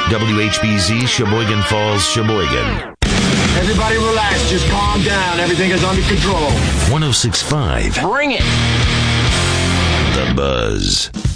WHBZ, Sheboygan Falls, Sheboygan. Everybody relax. Just calm down. Everything is under control. 106.5. Bring it. The Buzz.